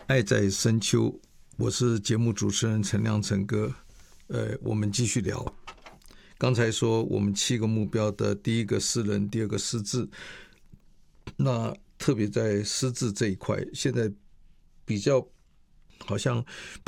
爱在深秋，我是节目主持人陈亮陈哥。我们继续聊。刚才说我们7个目标的第一个诗人，第二个失智。那特别在失智这一块，现在比较好像